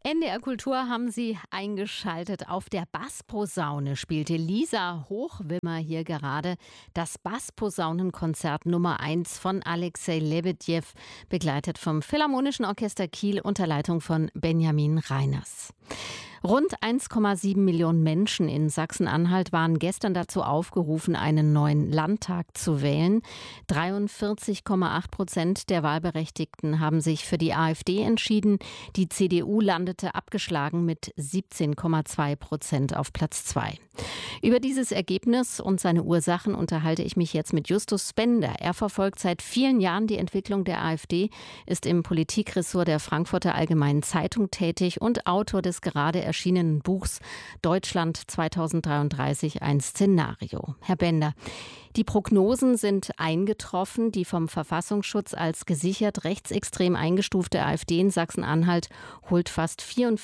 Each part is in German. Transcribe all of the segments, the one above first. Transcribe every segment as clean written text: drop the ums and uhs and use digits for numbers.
NDR Kultur haben Sie eingeschaltet. Auf der Bassposaune spielte Lisa Hochwimmer hier gerade das Bassposaunenkonzert Nummer 1 von Alexei Lebedjew, begleitet vom Philharmonischen Orchester Kiel unter Leitung von Benjamin Reiners. Rund 1,7 Millionen Menschen in Sachsen-Anhalt waren gestern dazu aufgerufen, einen neuen Landtag zu wählen. 43,8% der Wahlberechtigten haben sich für die AfD entschieden. Die CDU landete abgeschlagen mit 17,2% auf Platz 2. Über dieses Ergebnis und seine Ursachen unterhalte ich mich jetzt mit Justus Bender. Er verfolgt seit vielen Jahren die Entwicklung der AfD, ist im Politikressort der Frankfurter Allgemeinen Zeitung tätig und Autor des gerade erschienenen Buchs Deutschland 2033, ein Szenario. Herr Bender, die Prognosen sind eingetroffen. Die vom Verfassungsschutz als gesichert rechtsextrem eingestufte AfD in Sachsen-Anhalt holt fast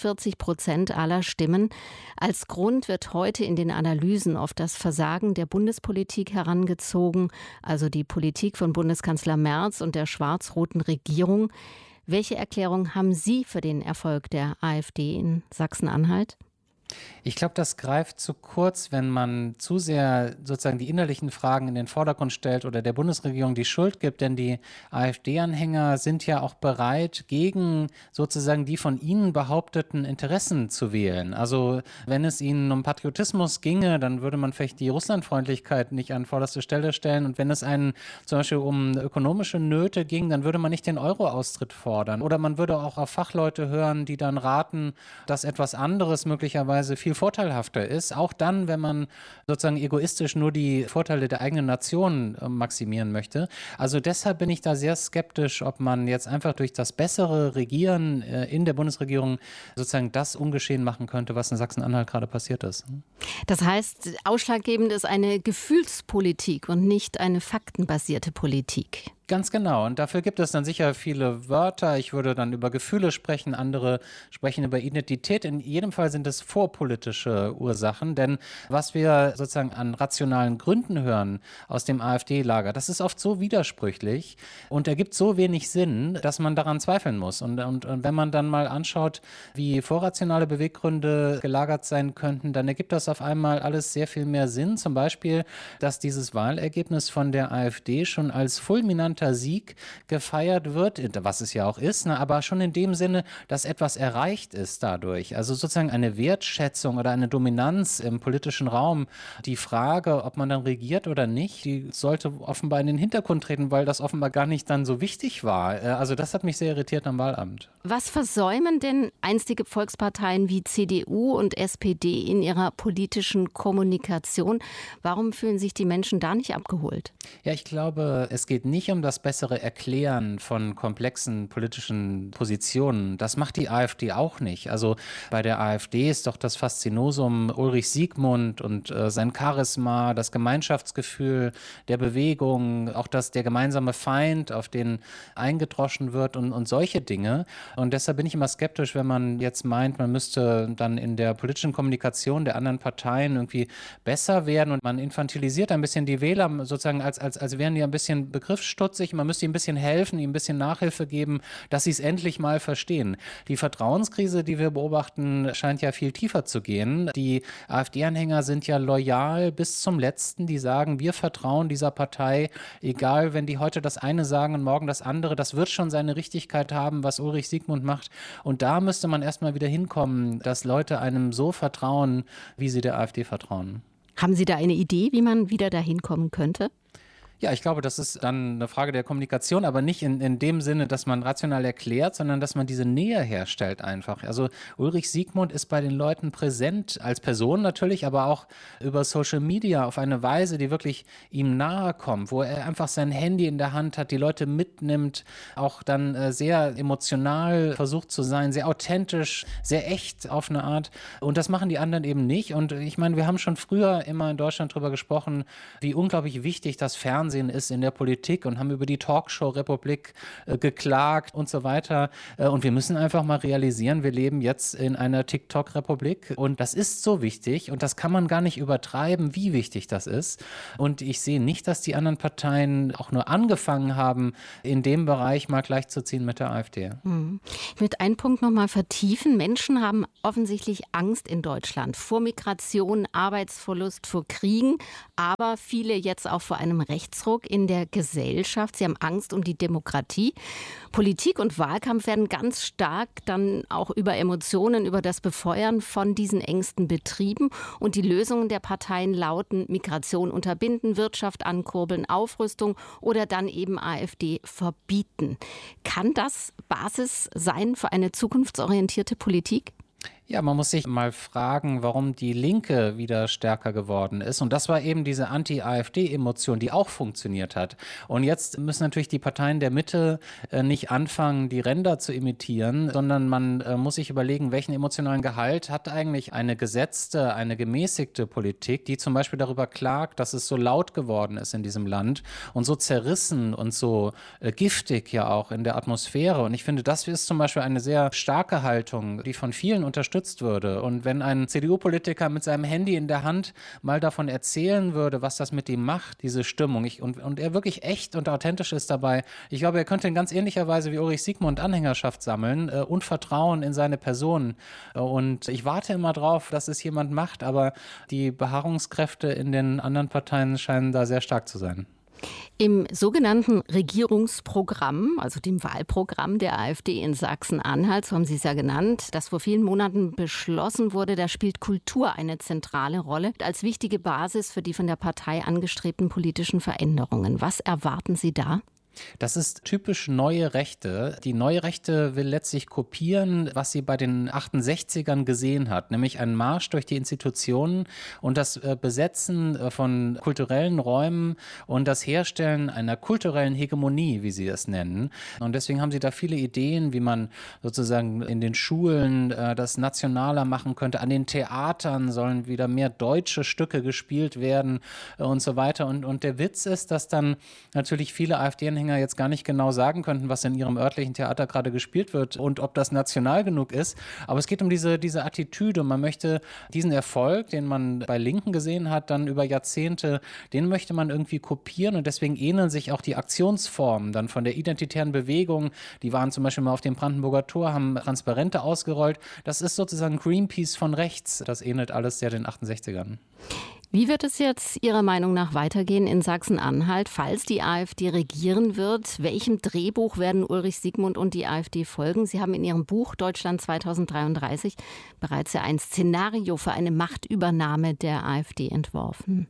44% aller Stimmen. Als Grund wird heute in den Analysen oft das Versagen der Bundespolitik herangezogen, also die Politik von Bundeskanzler Merz und der schwarz-roten Regierung. Welche Erklärung haben Sie für den Erfolg der AfD in Sachsen-Anhalt? Ich glaube, das greift zu kurz, wenn man zu sehr sozusagen die innerlichen Fragen in den Vordergrund stellt oder der Bundesregierung die Schuld gibt, denn die AfD-Anhänger sind ja auch bereit, gegen sozusagen die von ihnen behaupteten Interessen zu wählen. Also wenn es ihnen um Patriotismus ginge, dann würde man vielleicht die Russlandfreundlichkeit nicht an vorderste Stelle stellen, und wenn es einen zum Beispiel um ökonomische Nöte ging, dann würde man nicht den Euro-Austritt fordern, oder man würde auch auf Fachleute hören, die dann raten, dass etwas anderes möglicherweise viel vorteilhafter ist, auch dann, wenn man sozusagen egoistisch nur die Vorteile der eigenen Nation maximieren möchte. Also deshalb bin ich da sehr skeptisch, ob man jetzt einfach durch das bessere Regieren in der Bundesregierung sozusagen das ungeschehen machen könnte, was in Sachsen-Anhalt gerade passiert ist. Das heißt, ausschlaggebend ist eine Gefühlspolitik und nicht eine faktenbasierte Politik. Ganz genau. Und dafür gibt es dann sicher viele Wörter. Ich würde dann über Gefühle sprechen, andere sprechen über Identität. In jedem Fall sind es vorpolitische Ursachen, denn was wir sozusagen an rationalen Gründen hören aus dem AfD-Lager, das ist oft so widersprüchlich und ergibt so wenig Sinn, dass man daran zweifeln muss. Und wenn man dann mal anschaut, wie vorrationale Beweggründe gelagert sein könnten, dann ergibt das auf einmal alles sehr viel mehr Sinn. Zum Beispiel, dass dieses Wahlergebnis von der AfD schon als fulminanter Sieg gefeiert wird, was es ja auch ist, aber schon in dem Sinne, dass etwas erreicht ist dadurch. Also sozusagen eine Wertschätzung oder eine Dominanz im politischen Raum. Die Frage, ob man dann regiert oder nicht, die sollte offenbar in den Hintergrund treten, weil das offenbar gar nicht dann so wichtig war. Also das hat mich sehr irritiert am Wahlamt. Was versäumen denn einstige Volksparteien wie CDU und SPD in ihrer politischen Kommunikation? Warum fühlen sich die Menschen da nicht abgeholt? Ja, ich glaube, es geht nicht um das bessere Erklären von komplexen politischen Positionen. Das macht die AfD auch nicht. Also bei der AfD ist doch das Faszinosum Ulrich Siegmund und sein Charisma, das Gemeinschaftsgefühl der Bewegung, auch der gemeinsame Feind, auf den eingedroschen wird und solche Dinge. Und deshalb bin ich immer skeptisch, wenn man jetzt meint, man müsste dann in der politischen Kommunikation der anderen Parteien irgendwie besser werden und man infantilisiert ein bisschen die Wähler sozusagen, als wären die ein bisschen begriffsstutzig. Man müsste ihnen ein bisschen helfen, ihnen ein bisschen Nachhilfe geben, dass sie es endlich mal verstehen. Die Vertrauenskrise, die wir beobachten, scheint ja viel tiefer zu gehen. Die AfD-Anhänger sind ja loyal bis zum Letzten. Die sagen, wir vertrauen dieser Partei, egal, wenn die heute das eine sagen und morgen das andere. Das wird schon seine Richtigkeit haben, was Ulrich Siegmund macht. Und da müsste man erstmal wieder hinkommen, dass Leute einem so vertrauen, wie sie der AfD vertrauen. Haben Sie da eine Idee, wie man wieder dahin kommen könnte? Ja, ich glaube, das ist dann eine Frage der Kommunikation, aber nicht in dem Sinne, dass man rational erklärt, sondern dass man diese Nähe herstellt einfach. Also Ulrich Siegmund ist bei den Leuten präsent, als Person natürlich, aber auch über Social Media auf eine Weise, die wirklich ihm nahe kommt, wo er einfach sein Handy in der Hand hat, die Leute mitnimmt, auch dann sehr emotional versucht zu sein, sehr authentisch, sehr echt auf eine Art. Und das machen die anderen eben nicht. Und ich meine, wir haben schon früher immer in Deutschland darüber gesprochen, wie unglaublich wichtig das Fernsehen ist in der Politik und haben über die Talkshow-Republik geklagt und so weiter. Und wir müssen einfach mal realisieren, wir leben jetzt in einer TikTok-Republik und das ist so wichtig und das kann man gar nicht übertreiben, wie wichtig das ist. Und ich sehe nicht, dass die anderen Parteien auch nur angefangen haben, in dem Bereich mal gleichzuziehen mit der AfD. möchte einen Punkt noch mal vertiefen. Menschen haben offensichtlich Angst in Deutschland vor Migration, Arbeitsverlust, vor Kriegen, aber viele jetzt auch vor einem Rechtsruck in der Gesellschaft. Sie haben Angst um die Demokratie. Politik und Wahlkampf werden ganz stark dann auch über Emotionen, über das Befeuern von diesen Ängsten betrieben. Und die Lösungen der Parteien lauten: Migration unterbinden, Wirtschaft ankurbeln, Aufrüstung oder dann eben AfD verbieten. Kann das Basis sein für eine zukunftsorientierte Politik? Ja, man muss sich mal fragen, warum die Linke wieder stärker geworden ist. Und das war eben diese Anti-AfD-Emotion, die auch funktioniert hat. Und jetzt müssen natürlich die Parteien der Mitte nicht anfangen, die Ränder zu imitieren, sondern man muss sich überlegen, welchen emotionalen Gehalt hat eigentlich eine gesetzte, eine gemäßigte Politik, die zum Beispiel darüber klagt, dass es so laut geworden ist in diesem Land und so zerrissen und so giftig ja auch in der Atmosphäre. Und ich finde, das ist zum Beispiel eine sehr starke Haltung, die von vielen unterstützt würde. Und wenn ein CDU-Politiker mit seinem Handy in der Hand mal davon erzählen würde, was das mit ihm macht, diese Stimmung, und er wirklich echt und authentisch ist dabei, ich glaube, er könnte in ganz ähnlicher Weise wie Ulrich Siegmund Anhängerschaft sammeln und Vertrauen in seine Person. Und ich warte immer drauf, dass es jemand macht, aber die Beharrungskräfte in den anderen Parteien scheinen da sehr stark zu sein. Im sogenannten Regierungsprogramm, also dem Wahlprogramm der AfD in Sachsen-Anhalt, so haben Sie es ja genannt, das vor vielen Monaten beschlossen wurde, da spielt Kultur eine zentrale Rolle als wichtige Basis für die von der Partei angestrebten politischen Veränderungen. Was erwarten Sie da? Das ist typisch Neue Rechte. Die Neue Rechte will letztlich kopieren, was sie bei den 68ern gesehen hat, nämlich einen Marsch durch die Institutionen und das Besetzen von kulturellen Räumen und das Herstellen einer kulturellen Hegemonie, wie sie es nennen. Und deswegen haben sie da viele Ideen, wie man sozusagen in den Schulen das nationaler machen könnte. An den Theatern sollen wieder mehr deutsche Stücke gespielt werden und so weiter. Und der Witz ist, dass dann natürlich viele AfD-Anhänger jetzt gar nicht genau sagen könnten, was in ihrem örtlichen Theater gerade gespielt wird und ob das national genug ist. Aber es geht um diese Attitüde. Man möchte diesen Erfolg, den man bei Linken gesehen hat, dann über Jahrzehnte, den möchte man irgendwie kopieren und deswegen ähneln sich auch die Aktionsformen dann von der identitären Bewegung. Die waren zum Beispiel mal auf dem Brandenburger Tor, haben Transparente ausgerollt. Das ist sozusagen Greenpeace von rechts. Das ähnelt alles sehr den 68ern. Wie wird es jetzt Ihrer Meinung nach weitergehen in Sachsen-Anhalt, falls die AfD regieren wird? Welchem Drehbuch werden Ulrich Siegmund und die AfD folgen? Sie haben in Ihrem Buch Deutschland 2033 bereits ja ein Szenario für eine Machtübernahme der AfD entworfen.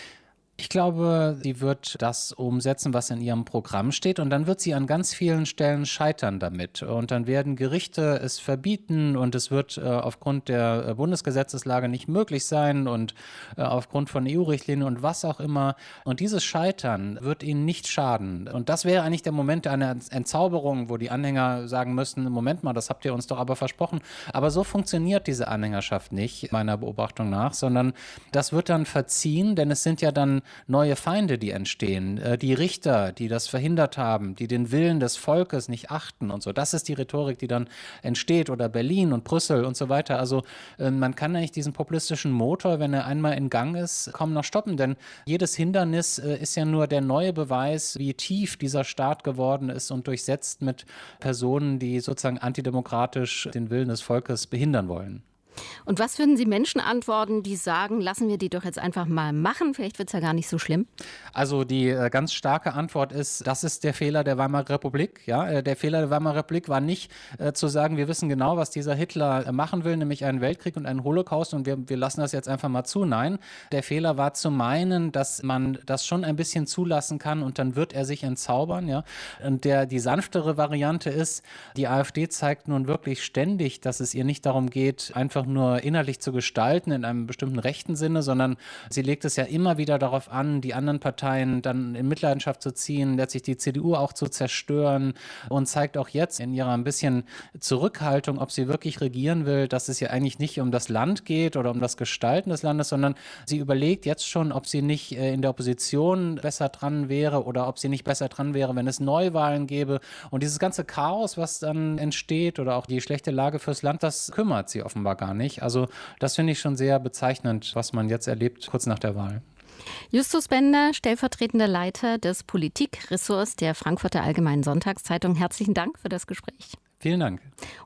Ich glaube, sie wird das umsetzen, was in ihrem Programm steht und dann wird sie an ganz vielen Stellen scheitern damit. Und dann werden Gerichte es verbieten und es wird aufgrund der Bundesgesetzeslage nicht möglich sein und aufgrund von EU-Richtlinien und was auch immer. Und dieses Scheitern wird ihnen nicht schaden. Und das wäre eigentlich der Moment einer Entzauberung, wo die Anhänger sagen müssten, Moment mal, das habt ihr uns doch aber versprochen. Aber so funktioniert diese Anhängerschaft nicht, meiner Beobachtung nach, sondern das wird dann verziehen, denn es sind ja dann neue Feinde, die entstehen. Die Richter, die das verhindert haben, die den Willen des Volkes nicht achten und so. Das ist die Rhetorik, die dann entsteht. Oder Berlin und Brüssel und so weiter. Also man kann eigentlich diesen populistischen Motor, wenn er einmal in Gang ist, kaum noch stoppen. Denn jedes Hindernis ist ja nur der neue Beweis, wie tief dieser Staat geworden ist und durchsetzt mit Personen, die sozusagen antidemokratisch den Willen des Volkes behindern wollen. Und was würden Sie Menschen antworten, die sagen, lassen wir die doch jetzt einfach mal machen, vielleicht wird es ja gar nicht so schlimm? Also die ganz starke Antwort ist, das ist der Fehler der Weimarer Republik. Ja? Der Fehler der Weimarer Republik war nicht zu sagen, wir wissen genau, was dieser Hitler machen will, nämlich einen Weltkrieg und einen Holocaust und wir lassen das jetzt einfach mal zu. Nein, der Fehler war zu meinen, dass man das schon ein bisschen zulassen kann und dann wird er sich entzaubern. Ja? Und die sanftere Variante ist, die AfD zeigt nun wirklich ständig, dass es ihr nicht darum geht, einfach nur innerlich zu gestalten in einem bestimmten rechten Sinne, sondern sie legt es ja immer wieder darauf an, die anderen Parteien dann in Mitleidenschaft zu ziehen, letztlich die CDU auch zu zerstören und zeigt auch jetzt in ihrer ein bisschen Zurückhaltung, ob sie wirklich regieren will, dass es ja eigentlich nicht um das Land geht oder um das Gestalten des Landes, sondern sie überlegt jetzt schon, ob sie nicht in der Opposition besser dran wäre oder ob sie nicht besser dran wäre, wenn es Neuwahlen gäbe. Und dieses ganze Chaos, was dann entsteht oder auch die schlechte Lage fürs Land, das kümmert sie offenbar gar nicht. Also das finde ich schon sehr bezeichnend, was man jetzt erlebt, kurz nach der Wahl. Justus Bender, stellvertretender Leiter des Politikressorts der Frankfurter Allgemeinen Sonntagszeitung. Herzlichen Dank für das Gespräch. Vielen Dank.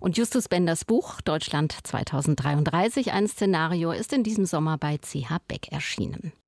Und Justus Benders Buch Deutschland 2033, ein Szenario, ist in diesem Sommer bei CH Beck erschienen.